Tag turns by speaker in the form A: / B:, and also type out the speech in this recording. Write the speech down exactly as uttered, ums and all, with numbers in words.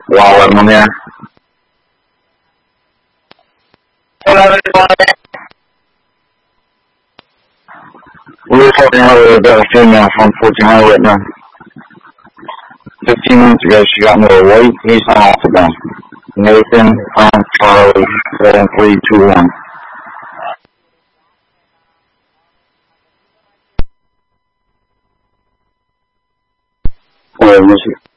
A: Wow, I'm there. Hello, everybody. We were talking earlier about a female from fourteen hundred right now. Fifteen minutes ago, she got into a white Nissan Altima. Nathan, Tom, Charlie, seven, three, two, one. Where is it?